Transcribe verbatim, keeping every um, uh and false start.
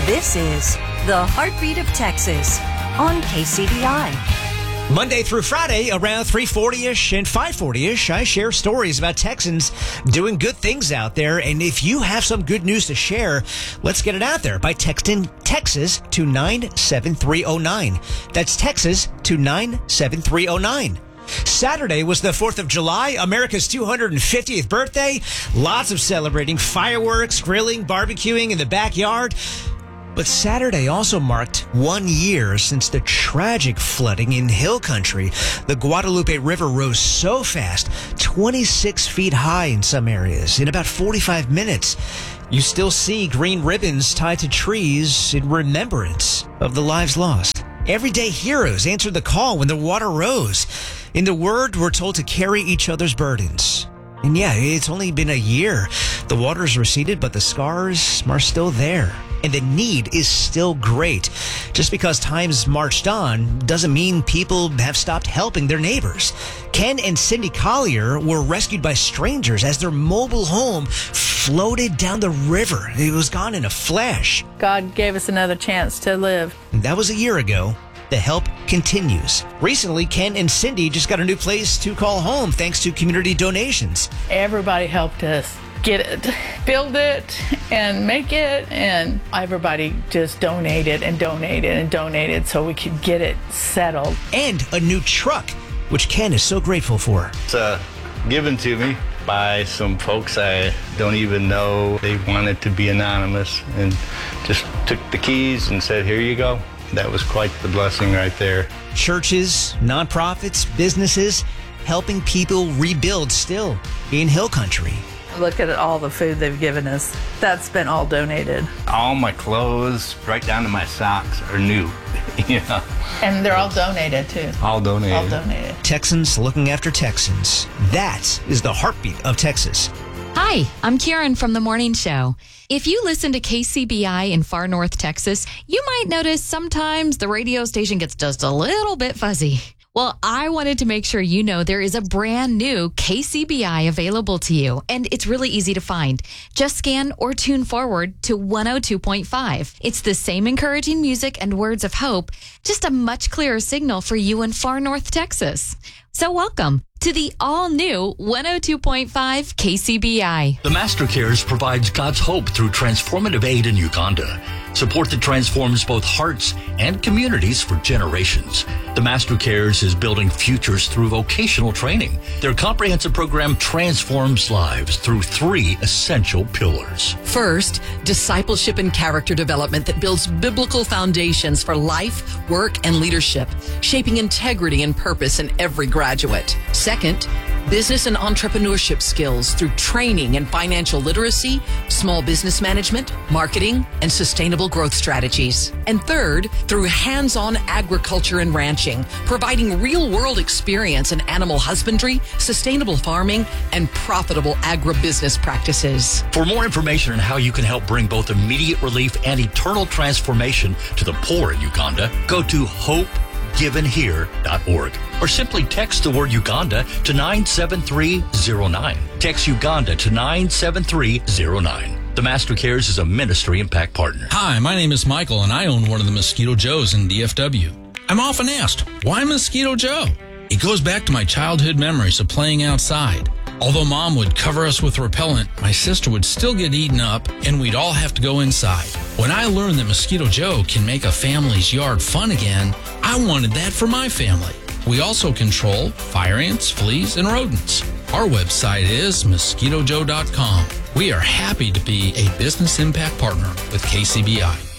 This is the Heartbeat of Texas on K C B I. Monday through Friday, around three forty-ish and five forty-ish, I share stories about Texans doing good things out there. And if you have some good news to share, let's get it out there by texting Texas to nine seven three oh nine. That's Texas to nine seven three oh nine. Saturday was the fourth of July, America's two hundred fiftieth birthday. Lots of celebrating, fireworks, grilling, barbecuing in the backyard. But Saturday also marked one year since the tragic flooding in Hill Country. The Guadalupe River rose so fast, twenty-six feet high in some areas, in about forty-five minutes. You still see green ribbons tied to trees in remembrance of the lives lost. Everyday heroes answered the call when the water rose. In the Word, we're told to carry each other's burdens. And yeah, it's only been a year. The water's receded, but the scars are still there. And the need is still great. Just because time's marched on doesn't mean people have stopped helping their neighbors. Ken and Cindy Collier were rescued by strangers as their mobile home floated down the river. It was gone in a flash. God gave us another chance to live. That was a year ago. The help continues. Recently, Ken and Cindy just got a new place to call home thanks to community donations. Everybody helped us get it, build it, and make it, and everybody just donated and donated and donated so we could get it settled. And a new truck, which Ken is so grateful for. It's uh, given to me by some folks I don't even know. They wanted to be anonymous and just took the keys and said, here you go. That was quite the blessing right there. Churches, nonprofits, businesses, helping people rebuild still in Hill Country. Look at all the food they've given us. That's been all donated. All my clothes, right down to my socks, are new. You know? And they're all donated, too. All donated. All donated. Texans looking after Texans. That is the heartbeat of Texas. Hi, I'm Karen from The Morning Show. If you listen to K C B I in far north Texas, you might notice sometimes the radio station gets just a little bit fuzzy. Well, I wanted to make sure you know there is a brand new K C B I available to you, and it's really easy to find. Just scan or tune forward to one oh two point five. It's the same encouraging music and words of hope, just a much clearer signal for you in far north Texas. So welcome to the all-new one oh two point five K C B I. The MasterCares provides God's hope through transformative aid in Uganda. Support that transforms both hearts and communities for generations. The MasterCares is building futures through vocational training. Their comprehensive program transforms lives through three essential pillars. First, discipleship and character development that builds biblical foundations for life, work, and leadership, shaping integrity and purpose in every graduate. Second, business and entrepreneurship skills through training and financial literacy, small business management, marketing, and sustainable growth strategies. And third, through hands-on agriculture and ranching, providing real-world experience in animal husbandry, sustainable farming, and profitable agribusiness practices. For more information on how you can help bring both immediate relief and eternal transformation to the poor in Uganda, go to hope given here dot org or simply text the word Uganda to nine seven three oh nine. Text Uganda to nine seven three oh nine. The MasterCares is a ministry impact partner. Hi, my name is Michael, and I own one of the Mosquito Joes in D F W. I'm often asked, why Mosquito Joe? It goes back to my childhood memories of playing outside. Although Mom would cover us with repellent, my sister would still get eaten up, and we'd all have to go inside. When I learned that Mosquito Joe can make a family's yard fun again, I wanted that for my family. We also control fire ants, fleas, and rodents. Our website is mosquito joe dot com. We are happy to be a business impact partner with K C B I.